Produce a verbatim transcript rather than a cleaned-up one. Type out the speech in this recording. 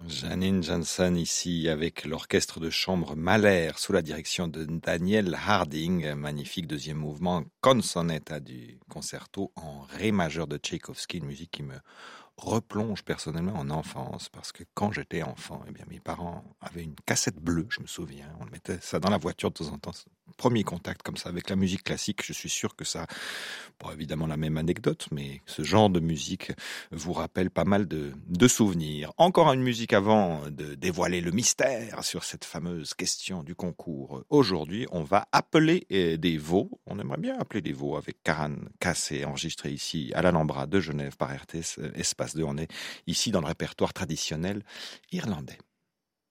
Janine Janssen ici avec l'orchestre de chambre Mahler sous la direction de Daniel Harding, magnifique deuxième mouvement Canzonetta du concerto en ré majeur de Tchaïkovski, une musique qui me replonge personnellement en enfance parce que quand j'étais enfant, eh bien mes parents avaient une cassette bleue, je me souviens, on mettait ça dans la voiture de temps en temps. Premier contact comme ça avec la musique classique, je suis sûr que ça, pas évidemment la même anecdote, mais ce genre de musique vous rappelle pas mal de, de souvenirs. Encore une musique avant de dévoiler le mystère sur cette fameuse question du concours. Aujourd'hui, on va appeler des veaux. On aimerait bien appeler des veaux avec Karan Cassé, enregistré ici à l'Alhambra de Genève par R T S Espace deux. On est ici dans le répertoire traditionnel irlandais.